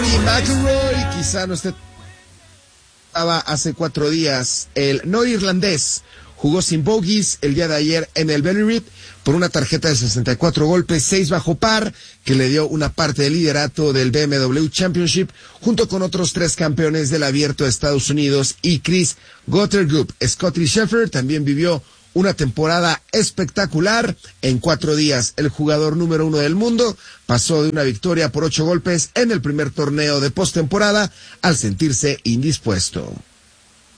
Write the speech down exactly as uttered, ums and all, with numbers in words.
Rory McIlroy, quizá no esté estaba hace cuatro días. El norirlandés jugó sin bogeys el día de ayer en el Bellerive por una tarjeta de sesenta y cuatro golpes, seis bajo par, que le dio una parte del liderato del B M W Championship, junto con otros tres campeones del Abierto de Estados Unidos y Chris Gottergoop. Scottie Scheffler también vivió una temporada espectacular. En cuatro días, el jugador número uno del mundo pasó de una victoria por ocho golpes en el primer torneo de postemporada al sentirse indispuesto.